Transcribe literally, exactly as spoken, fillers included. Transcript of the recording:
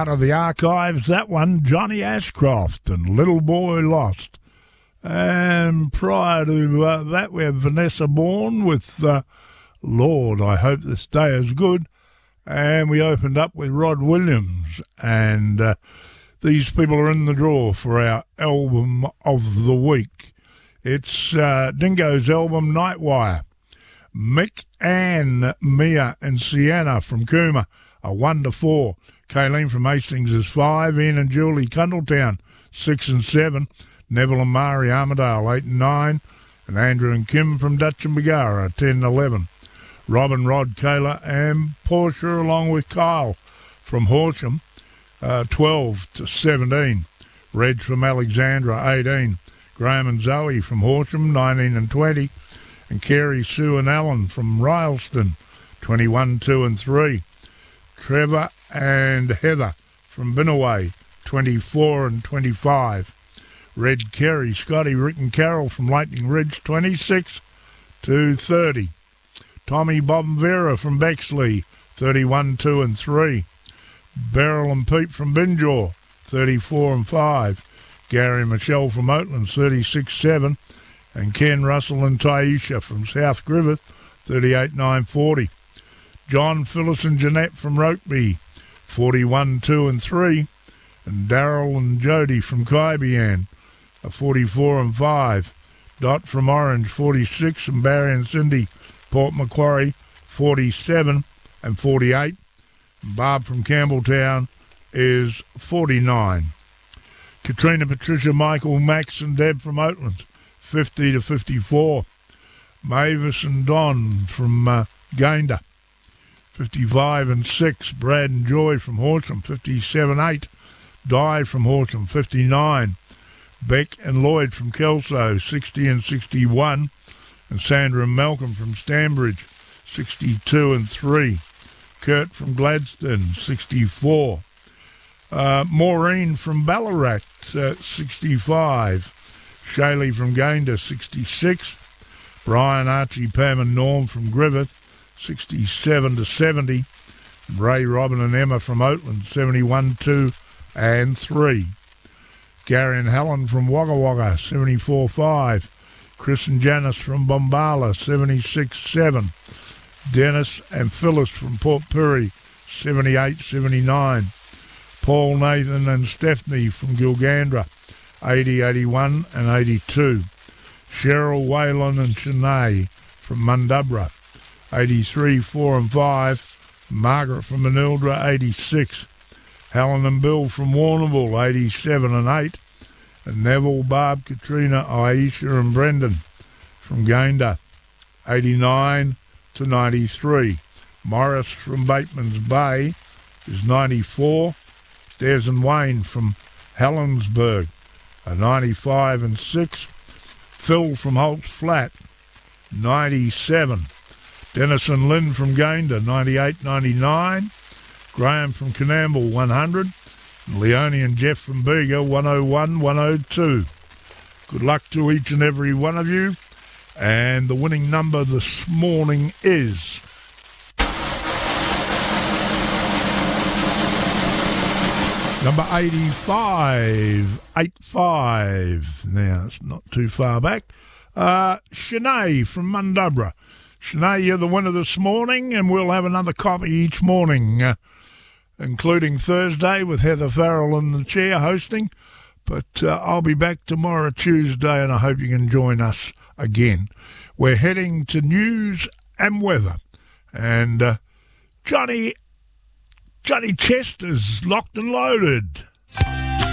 Out of the archives, that one, Johnny Ashcroft and Little Boy Lost. And prior to uh, that, we have Vanessa Bourne with uh, Lord, I Hope This Day Is Good. And we opened up with Rod Williams. And uh, these people are in the draw for our album of the week. It's uh, Dingo's album, Nightwire. Mick, Ann, Mia and Sienna from Cooma are one to four. Kayleen from Hastings is five. Ian and Julie Cundletown, six and seven. Neville and Mari Armadale, eight and nine. And Andrew and Kim from Dutch and Bagara, ten and eleven. Robin, Rod, Kayla and Portia along with Kyle from Horsham, uh, twelve to seventeen. Reg from Alexandra, eighteen. Graham and Zoe from Horsham, nineteen and twenty. And Carrie, Sue and Alan from Rylston, twenty-one, two and three. Trevor and Heather from Binnaway, twenty-four and twenty-five. Red, Kerry, Scotty, Rick and Carol from Lightning Ridge, twenty-six to thirty. Tommy, Bob and Vera from Bexley, thirty-one, two and three. Beryl and Pete from Binjaw, thirty-four and five. Gary and Michelle from Oatlands, thirty-six seven. And Ken, Russell and Taisha from South Griffith, thirty-eight nine forty. John, Phyllis and Jeanette from Rokeby, forty-one, two and three. And Darryl and Jody from Kaibian, forty-four and five. Dot from Orange, forty-six. And Barry and Cindy, Port Macquarie, forty-seven and forty-eight. And Barb from Campbelltown is forty-nine. Katrina, Patricia, Michael, Max and Deb from Oatlands, fifty to fifty-four. Mavis and Don from uh, Gayndah, fifty-five and six. Brad and Joy from Horsham, fifty-seven eight. Di from Horsham, fifty-nine. Beck and Lloyd from Kelso, sixty and sixty-one. And Sandra and Malcolm from Stanbridge, sixty-two and three. Kurt from Gladstone, sixty-four. Uh, Maureen from Ballarat, uh, sixty-five. Shaylee from Gayndah, sixty-six. Brian, Archie, Pam and Norm from Griffith, sixty-seven to seventy. Ray, Robin and Emma from Oatland, seventy-one, two and three. Gary and Helen from Wagga Wagga, seventy-four five. Chris and Janice from Bombala, seventy-six seven. Dennis and Phyllis from Port Pirie, seventy-eight seventy-nine. Paul, Nathan and Stephanie from Gilgandra, eighty eighty-one and eighty-two. Cheryl, Waylon and Shanae from Mundubra, eighty-three four and five. Margaret from Manildra, eighty-six. Helen and Bill from Warrnambool, eighty-seven and eight. And Neville, Barb, Katrina, Aisha and Brendan from Gayndah, eighty-nine to ninety-three. Morris from Bateman's Bay is ninety-four. Des and Wayne from Helensburgh are ninety-five and six. Phil from Holt's Flat, ninety-seven. Dennis and Lynn from Gayndah, ninety-eight ninety-nine. Graham from Canamble, one hundred. And Leonie and Jeff from Bega, one oh one one oh two. Good luck to each and every one of you. And the winning number this morning is number eighty-five eighty-five. Now, it's not too far back. Uh, Shanae from Mundubra. Shanae, you're the winner this morning, and we'll have another copy each morning, uh, including Thursday with Heather Farrell in the chair hosting. But uh, I'll be back tomorrow, Tuesday, and I hope you can join us again. We're heading to news and weather. And uh, Johnny, Johnny Chester's locked and loaded.